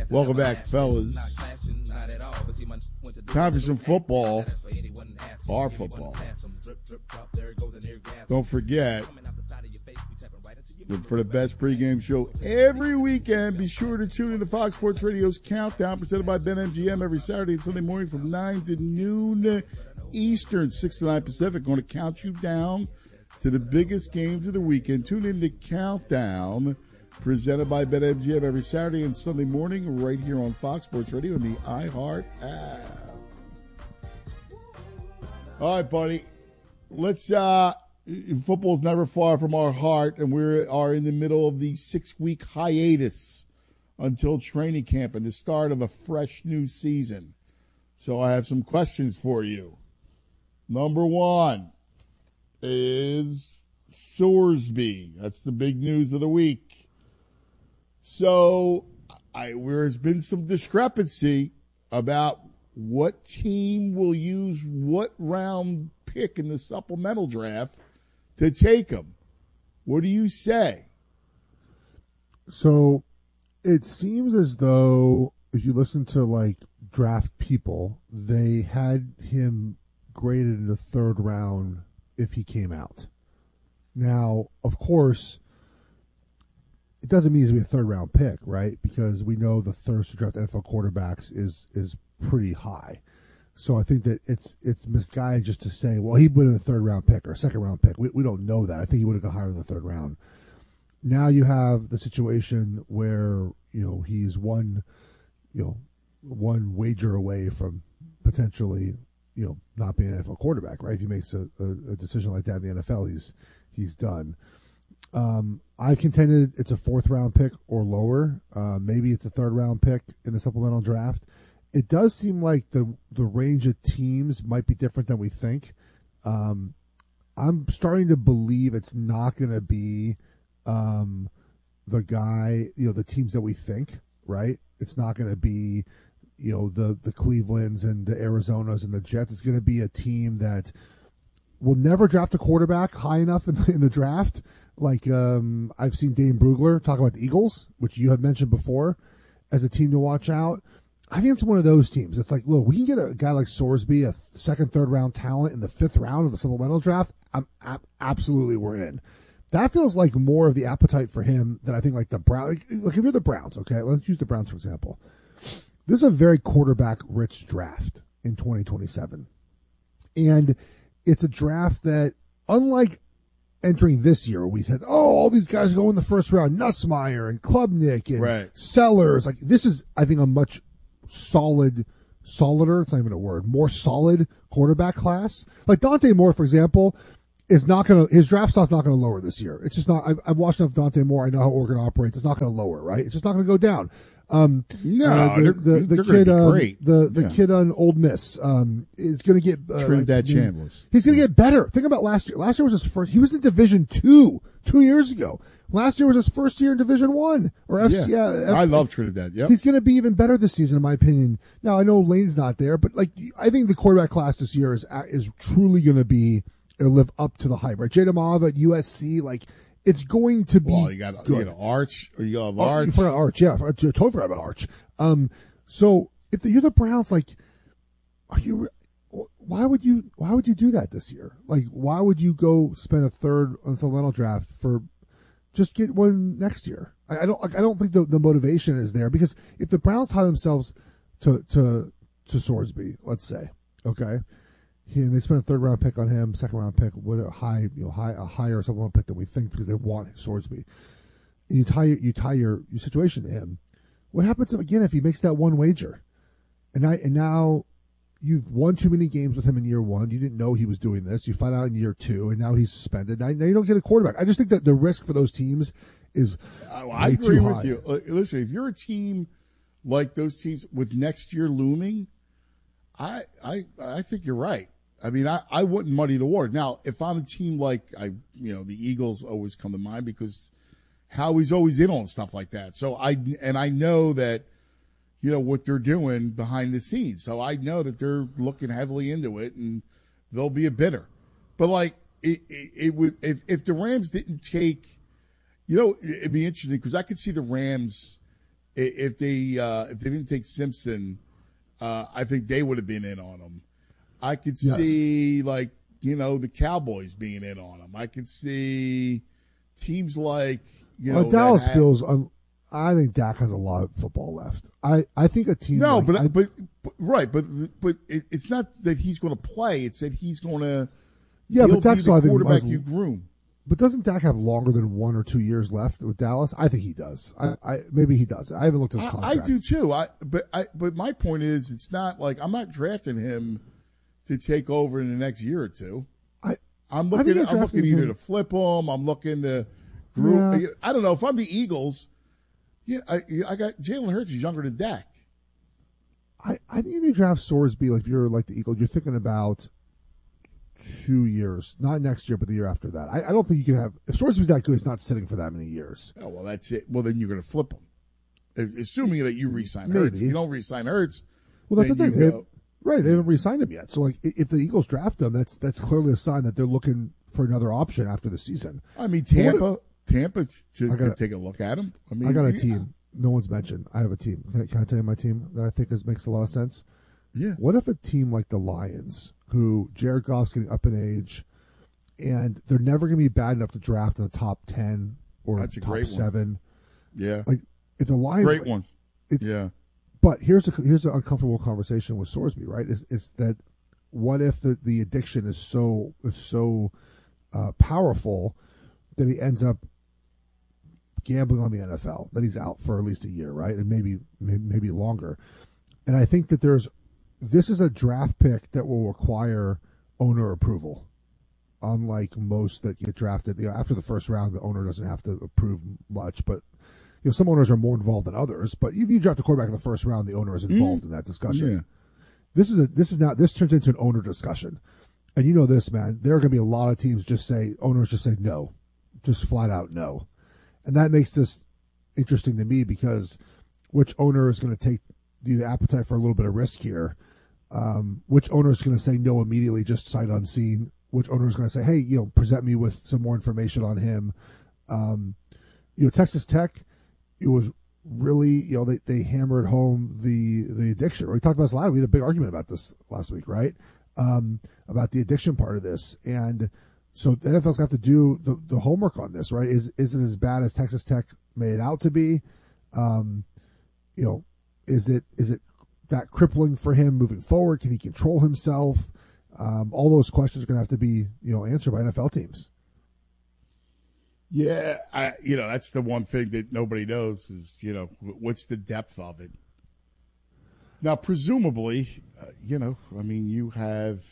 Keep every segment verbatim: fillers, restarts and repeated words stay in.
Welcome back, fellas. Time for some football. Our football. Don't forget, look for the best pregame show every weekend. Be sure to tune in to Fox Sports Radio's Countdown, presented by BetMGM every Saturday and Sunday morning from nine to noon Eastern, six to nine Pacific. Going to count you down to the biggest games of the weekend. Tune in to Countdown, presented by BetMGM every Saturday and Sunday morning right here on Fox Sports Radio and the iHeart app. All right, buddy. Let's, uh, football's never far from our heart, and we are in the middle of the six-week hiatus until training camp and the start of a fresh new season. So I have some questions for you. Number one is Sorsby. That's the big news of the week. So I, there's been some discrepancy about what team will use what round pick in the supplemental draft to take him. What do you say? So it seems as though if you listen to like draft people, they had him graded in the third round if he came out. Now, of course, it doesn't mean he's going to be a third round pick, right? Because we know the thirst to draft N F L quarterbacks is is pretty high. So I think that it's it's misguided just to say, well, he would have been a third round pick or a second round pick. We we don't know that. I think he would have gone higher in the third round. Now you have the situation where, you know, he's one, you know, one wager away from potentially, you know, not being an N F L quarterback, right? If he makes a, a, a decision like that in the N F L, he's he's done. Um, I contended it's a fourth round pick or lower. Uh, maybe it's a third round pick in the supplemental draft. It does seem like the the range of teams might be different than we think. Um, I'm starting to believe it's not going to be um, the guy, you know, the teams that we think, right? It's not going to be, you know, the, the Clevelands and the Arizonas and the Jets. It's going to be a team that will never draft a quarterback high enough in the, in the draft. Like um, I've seen Dane Brugler talk about the Eagles, which you have mentioned before, as a team to watch out. I think it's one of those teams. It's like, look, we can get a guy like Sorsby, a second, third round talent in the fifth round of the supplemental draft. I'm ab- absolutely we're in. That feels like more of the appetite for him than I think like the Browns. Like, look, if you're the Browns, okay, let's use the Browns for example. This is a very quarterback-rich draft in twenty twenty-seven, and it's a draft that, unlike entering this year, we said, oh, all these guys go in the first round, Nussmeier and Klubnik and right. Sellers. Like this is, I think, a much solid, solider, it's not even a word, more solid quarterback class. Like Dante Moore, for example, is not going to, his draft stock's not going to lower this year. It's just not, I've, I've watched enough Dante Moore. I know how Oregon operates. It's not going to lower, right? It's just not going to go down. Um, no, uh, the, they're, the, the they're kid, um, great. the, the yeah. kid on Old Miss, um, is going to get, uh, Trinidad like, Chambliss. He's going to get better. Think about last year. Last year was his first, he was in Division Two, two years ago. Last year was his first year in Division One or F C. Yeah, yeah, I F- love Trinidad. Yep. He's going to be even better this season, in my opinion. Now I know Lane's not there, but like I think the quarterback class this year is is truly going to be live up to the hype. Right, Jada Mava at U S C, like it's going to be. Well, you got good. you got Arch, or you got Oh, Arch. you forgot Arch, yeah, I totally forgot about Arch. Um, so if the, you're the Browns, like, are you? Why would you? Why would you do that this year? Like, why would you go spend a third on supplemental draft for? Just get one next year. I, I don't. I don't think the, the motivation is there because if the Browns tie themselves to to to Sorsby, let's say, okay, he, and they spend a third round pick on him, second round pick, what a high, you know, high a higher supplemental pick than we think because they want Sorsby. And you tie you tie your, your situation to him. What happens if, again if he makes that one wager, and I and now you've won too many games with him in year one. You didn't know he was doing this. You find out in year two, and now he's suspended. Now, now you don't get a quarterback. I just think that the risk for those teams is I, I agree too with high. you. Uh, listen, if you're a team like those teams with next year looming, I I I think you're right. I mean, I, I wouldn't muddy the water. Now, if I'm a team like I, you know, the Eagles always come to mind because Howie's always in on stuff like that. So I and I know that. You know, what they're doing behind the scenes. So I know that they're looking heavily into it and they'll be a bidder. But like, it, it, it would, if, if the Rams didn't take, you know, it'd be interesting because I could see the Rams if they uh, if they didn't take Simpson, uh, I think they would have been in on him. I could Yes. see like you know the Cowboys being in on him. I could see teams like you know Well, Dallas that had- feels. Un- I think Dak has a lot of football left. I, I think a team. No, like, but, I, but but right, but but it, it's not that he's going to play. It's that he's going to yeah, he'll but Dak's be I the think quarterback has- you groom. But doesn't Dak have longer than one or two years left with Dallas? I think he does. I, I maybe he does. I haven't looked at his I, I contract. do too. I but I but my point is, it's not like I'm not drafting him to take over in the next year or two. I I'm I looking. think I'm you're looking drafting either him- to flip him. I'm looking to group. Yeah. I don't know if I'm the Eagles. Yeah, I I got Jalen Hurts is younger than Dak. I, I think if you draft Sorsby, like if you're like the Eagles, you're thinking about two years, not next year, but the year after that. I, I don't think you can have if Sorsby's that good, he's not sitting for that many years. Oh well, that's it. Well, then you're going to flip him, If- assuming that you re-sign Maybe. Hurts. If you don't re-sign Hurts, Well, that's then the thing. you They, go- right, they haven't re-signed him yet. So, like, i- if the Eagles draft him, that's that's clearly a sign that they're looking for another option after the season. I mean, But what Tampa, Tampa should I gotta- could take a look at him. I mean, I got a yeah. team. No one's mentioned. I have a team. Can I, can I tell you my team that I think is, makes a lot of sense? Yeah, What if a team like the Lions, who Jared Goff's getting up in age, and they're never going to be bad enough to draft in the top ten or That's a top great one. seven? yeah, Like, if the Lions, great one. It's, Yeah, But here's a here's an uncomfortable conversation with Sorsby, right? Is is that what if the, the addiction is so is so uh, powerful that he ends up gambling on the N F L, that he's out for at least a year, right, and maybe maybe, maybe longer. And I think that there's this is a draft pick that will require owner approval, unlike most that get drafted. You know, after the first round, the owner doesn't have to approve much, but you know, some owners are more involved than others, but if you draft a quarterback in the first round, the owner is involved in that discussion. yeah. This is a this is now this turns into an owner discussion, and you know this, man. There are going to be a lot of teams just say owners just say no, just flat out no, and that makes this interesting to me because which owner is going to take the appetite for a little bit of risk here? Um, which owner is going to say no immediately, just sight unseen? Which owner is going to say, hey, you know, present me with some more information on him? Um, you know, Texas Tech. It was really, you know, they, they hammered home the the addiction. We talked about this last. We had a big argument about this last week, right? Um, about the addiction part of this, and so the N F L's got to do the, the homework on this, right? Is is it as bad as Texas Tech made it out to be? Um, you know, is it is it that crippling for him moving forward? Can he control himself? Um, all those questions are going to have to be, you know, answered by N F L teams. Yeah, I, you know, that's the one thing that nobody knows is, you know, what's the depth of it. Now, presumably, uh, you know, I mean, you have,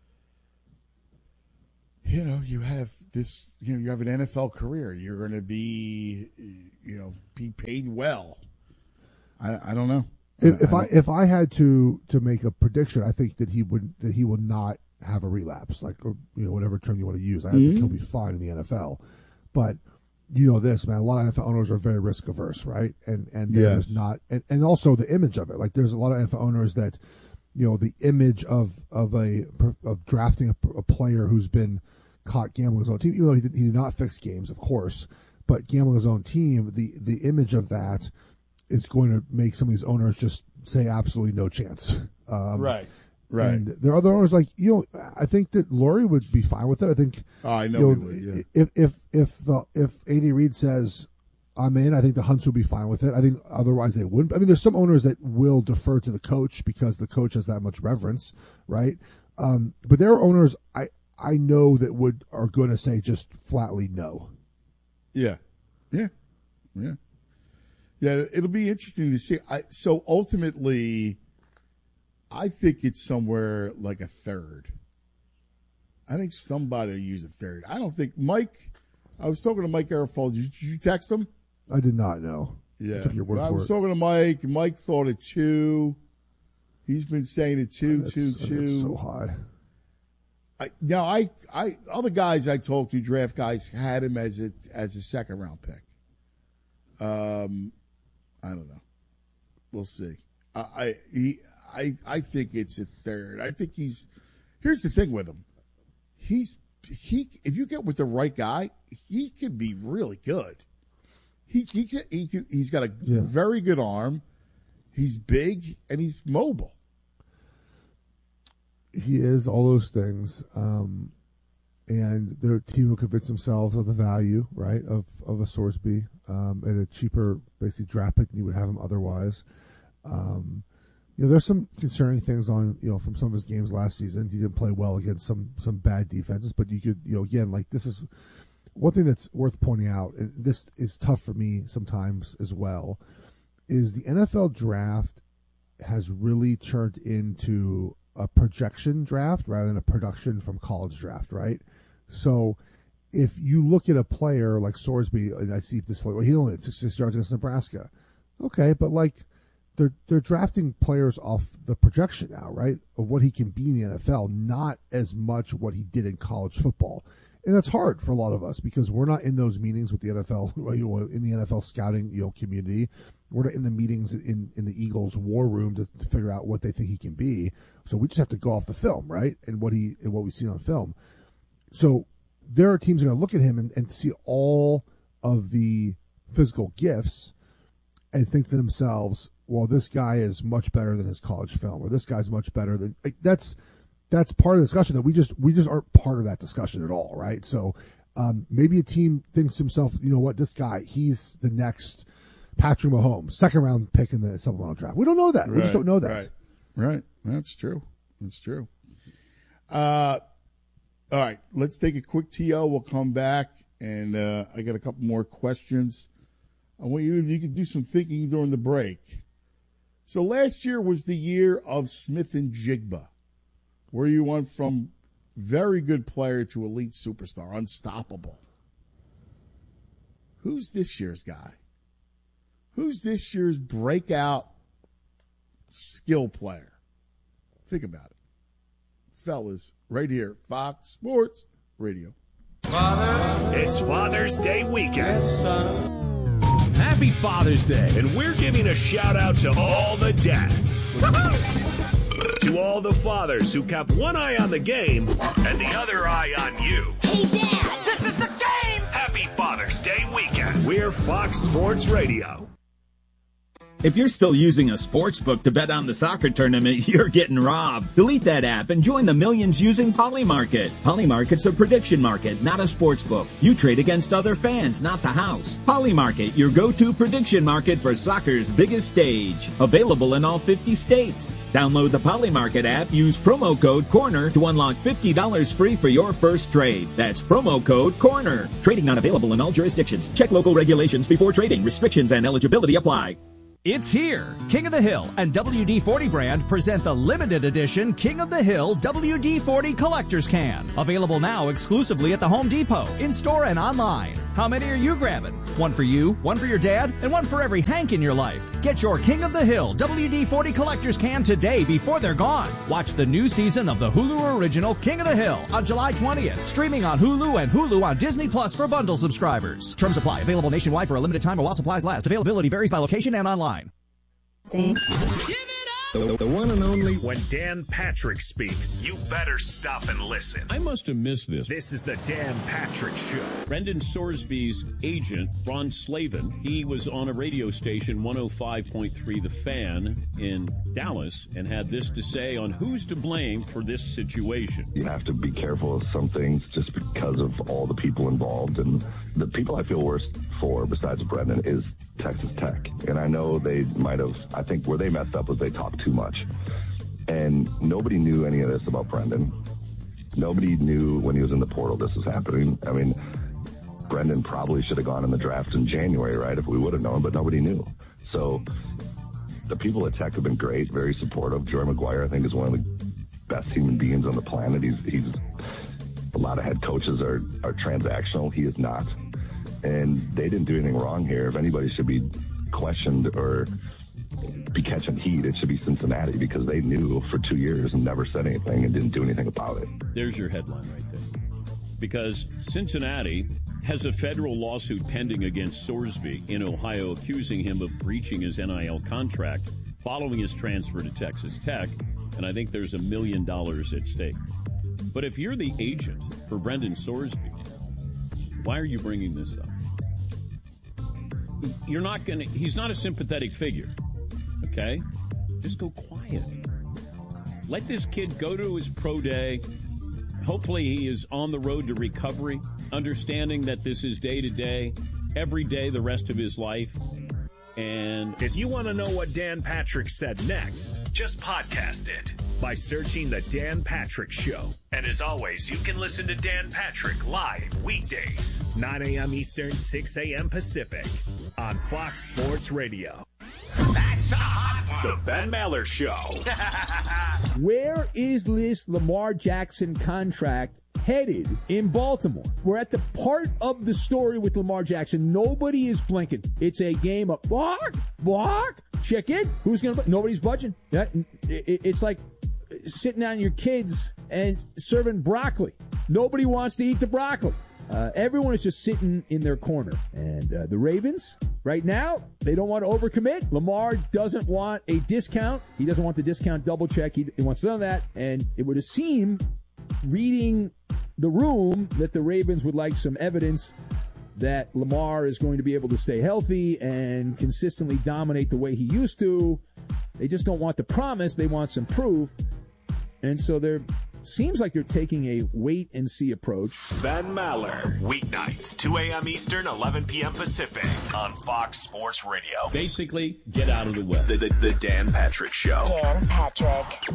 you know, you have this, you know, you have an N F L career. You're going to be, you know, be paid well. I, I don't know. If, if I don't- if I had to to make a prediction, I think that he would that he will not have a relapse, like or, you know whatever term you want to use. I think he'll be fine in the N F L, but you know this, man. A lot of N F L owners are very risk averse, right? And and they're Yes. just not, and, and also the image of it. Like there's a lot of N F L owners that, you know, the image of of a of drafting a, a player who's been caught gambling his own team, even though he did, he did not fix games, of course, but gambling his own team. The the image of that is going to make some of these owners just say absolutely no chance. Um, right, right. And there are other owners like, you know, I think that Laurie would be fine with it. I think, Oh, I know you he know, would, yeah. if if if the, if Andy Reid says I'm in, I think the Hunts would be fine with it. I think otherwise they wouldn't. I mean, there's some owners that will defer to the coach because the coach has that much reverence, right? Um, but there are owners I I know that would are going to say just flatly no. Yeah, yeah, yeah, yeah. It'll be interesting to see. I, so ultimately, I think it's somewhere like a third. I think somebody will use a third. I don't think Mike. I was talking to Mike Garofalo. Did you, did you text him? I did not know. Yeah, I took your word I for was it. talking to Mike. Mike thought it two. He's been saying it two, That's- two, I think two. it's so high. I, now, I, I, other guys I talked to, draft guys, had him as a as a second round pick. Um, I don't know. We'll see. I, I, he, I, I think it's a third. I think he's. Here's the thing with him. He's he. If you get with the right guy, he can be really good. He, he, he, he he's got a Yeah. very good arm. He's big and he's mobile. He is all those things. Um, and their team will convince themselves of the value, right, of, of a Sorsby um, at a cheaper, basically, draft pick than you would have him otherwise. Um, you know, there's some concerning things on, you know, from some of his games last season. He didn't play well against some some bad defenses, but you could, you know, again, like this is one thing that's worth pointing out, and this is tough for me sometimes as well, is the N F L draft has really turned into a projection draft rather than a production from college draft, right? So if you look at a player like Sorsby, and I see this, well, he only had sixty-six yards against Nebraska. Okay, but like they're they're drafting players off the projection now, right, of what he can be in the N F L, not as much what he did in college football. And that's hard for a lot of us because we're not in those meetings with the N F L, in the N F L scouting, you know, community. We're not in the meetings in, in the Eagles' war room to, to figure out what they think he can be. So we just have to go off the film, right, and what he and what we see on film. So there are teams that are going to look at him and, and see all of the physical gifts and think to themselves, well, this guy is much better than his college film, or this guy's much better than like, that's that's part of the discussion that we just we just aren't part of that discussion at all, right? So um, maybe a team thinks to himself, you know what, this guy, he's the next Patrick Mahomes, second round pick in the supplemental draft. We don't know that. Right, we just don't know that. Right. right. That's true. That's true. Uh, all right. Let's take a quick T O. We'll come back, and uh, I got a couple more questions. I want you, if you could do some thinking during the break. So last year was the year of Smith and Jigba, where you went from very good player to elite superstar, unstoppable. Who's this year's guy? Who's this year's breakout skill player? Think about it. Fellas, right here, Fox Sports Radio. Father, it's Father's Day weekend. Yes, son. Happy Father's Day. And we're giving a shout out to all the dads. To all the fathers who kept one eye on the game and the other eye on you. Hey, Dad! This is the game! Happy Father's Day weekend. We're Fox Sports Radio. If you're still using a sports book to bet on the soccer tournament, you're getting robbed. Delete that app and join the millions using Polymarket. Polymarket's a prediction market, not a sports book. You trade against other fans, not the house. Polymarket, your go-to prediction market for soccer's biggest stage. Available in all fifty states. Download the Polymarket app, use promo code CORNER to unlock fifty dollars free for your first trade. That's promo code CORNER. Trading not available in all jurisdictions. Check local regulations before trading. Restrictions and eligibility apply. It's here. King of the Hill and W D forty brand present the limited edition King of the Hill W D forty Collector's Can. Available now exclusively at the Home Depot, in-store and online. How many are you grabbing? One for you, one for your dad, and one for every Hank in your life. Get your King of the Hill W D forty Collector's Can today before they're gone. Watch the new season of the Hulu original King of the Hill on July twentieth. Streaming on Hulu and Hulu on Disney Plus for bundle subscribers. Terms apply. Available nationwide for a limited time or while supplies last. Availability varies by location and online. Give The, the one and only. When Dan Patrick speaks, you better stop and listen. I must have missed this. This is the Dan Patrick Show. Brendan Sorsby's agent, Ron Slavin, he was on a radio station, one oh five point three The Fan in Dallas, and had this to say on who's to blame for this situation. You have to be careful of some things just because of all the people involved. And the people I feel worst for, besides Brendan, is Texas Tech. And I know they might have, I think where they messed up was they talked too much. And nobody knew any of this about Brendan. Nobody knew when he was in the portal this was happening. I mean, Brendan probably should have gone in the draft in January, right, if we would have known, but nobody knew. So the people at Tech have been great, very supportive. Joey McGuire, I think, is one of the best human beings on the planet. He's, he's a lot of head coaches are, are transactional. He is not. And they didn't do anything wrong here. If anybody should be questioned or be catching heat, it should be Cincinnati, because they knew for two years and never said anything and didn't do anything about it. There's your headline right there. Because Cincinnati has a federal lawsuit pending against Sorsby in Ohio, accusing him of breaching his N I L contract following his transfer to Texas Tech, and I think there's a million dollars at stake. But if you're the agent for Brendan Sorsby, why are you bringing this up? you're not going to, he's not a sympathetic figure. Okay? Just go quiet. Let this kid go to his pro day. Hopefully he is on the road to recovery, understanding that this is day to day, every day the rest of his life. And if you want to know what Dan Patrick said next, just podcast it by searching The Dan Patrick Show. And as always, you can listen to Dan Patrick live weekdays, nine a.m. Eastern, six a.m. Pacific on Fox Sports Radio. That's a hot one. The Ben Maller Show. Where is this Lamar Jackson contract headed in Baltimore? We're at the part of the story with Lamar Jackson. Nobody is blinking. It's a game of block, block, check in. Who's going to, nobody's budging. That, it, it's like sitting down your kids and serving broccoli. Nobody wants to eat the broccoli. Uh, everyone is just sitting in their corner. And uh, the Ravens, right now, they don't want to overcommit. Lamar doesn't want a discount. He doesn't want the discount double check. He, he wants none of that. And it would seem, reading the room, that the Ravens would like some evidence that Lamar is going to be able to stay healthy and consistently dominate the way he used to. They just don't want the promise. They want some proof. And so they're seems like they're taking a wait-and-see approach. Ben Maller, weeknights, two a.m. Eastern, eleven p.m. Pacific on Fox Sports Radio. Basically, get out of the way. The, the, the Dan Patrick Show. Dan Patrick.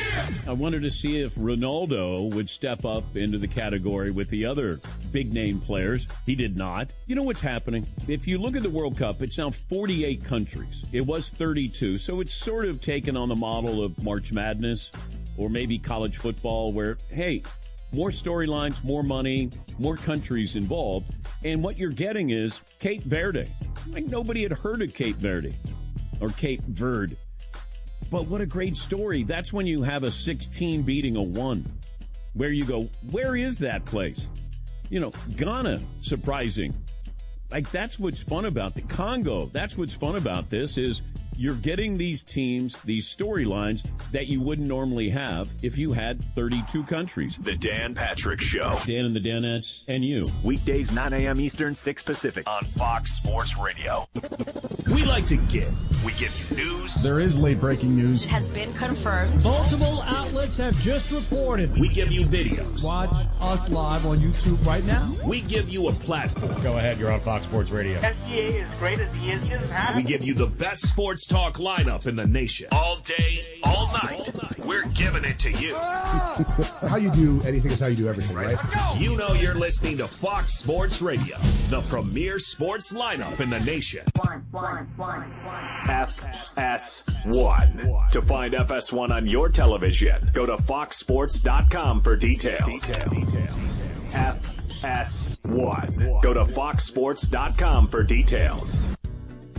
I wanted to see if Ronaldo would step up into the category with the other big-name players. He did not. You know what's happening? If you look at the World Cup, it's now forty-eight countries. It was thirty-two, so it's sort of taken on the model of March Madness or maybe college football where, hey, more storylines, more money, more countries involved. And what you're getting is Cape Verde. Like nobody had heard of Cape Verde or Cape Verde. But what a great story. That's when you have a sixteen beating a one, where you go, where is that place? You know, Ghana, surprising. Like, that's what's fun about the Congo. That's what's fun about this is you're getting these teams, these storylines that you wouldn't normally have if you had thirty-two countries. The Dan Patrick Show. Dan and the Danettes and you. Weekdays, nine a.m. Eastern, six Pacific on Fox Sports Radio. We like to give. We give you news. There is late breaking news. It has been confirmed. Multiple outlets have just reported. We give you videos. Watch us live on YouTube right now. We give you a platform. Go ahead, you're on Fox Sports Radio. S G A is great as he is. We give you the best sports talk lineup in the nation. All day, all night. All night. We're giving it to you. How you do anything is how you do everything, right? right? You know you're listening to Fox Sports Radio, the premier sports lineup in the nation. One, one, one, one. F S one. To find F S one on your television, go to fox sports dot com for details. Details. Details. F S one. Go to fox sports dot com for details.